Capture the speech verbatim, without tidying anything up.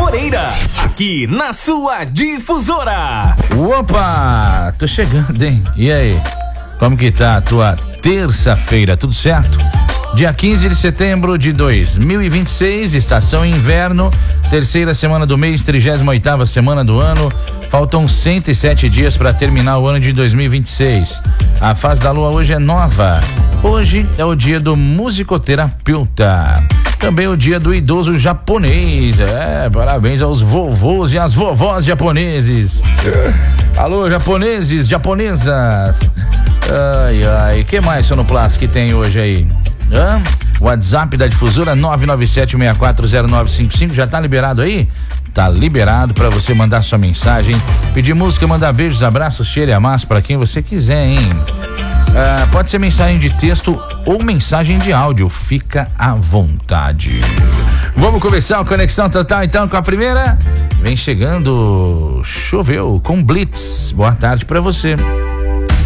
Moreira, aqui na sua Difusora. Opa, tô chegando, hein? E aí, como que tá a tua terça-feira, tudo certo? Dia quinze de setembro de dois mil e vinte e seis, estação inverno, terceira semana do mês, trigésima oitava semana do ano. Faltam cento e sete dias para terminar o ano de dois mil e vinte e seis. A fase da lua hoje é nova. Hoje é o dia do musicoterapeuta. Também o dia do idoso japonês. É, parabéns aos vovôs e às vovós japoneses. Alô, japoneses, japonesas. Ai, ai, que mais, Sonoplast, que tem hoje aí? Hã? WhatsApp da Difusora nove nove sete seis quatro zero nove cinco cinco, já tá liberado aí? Tá liberado para você mandar sua mensagem, pedir música, mandar beijos, abraços, cheiro e amasso para quem você quiser, hein? Ah, pode ser mensagem de texto ou mensagem de áudio, fica à vontade. Vamos começar o Conexão Total então com a primeira? Vem chegando, Choveu com Blitz. Boa tarde para você.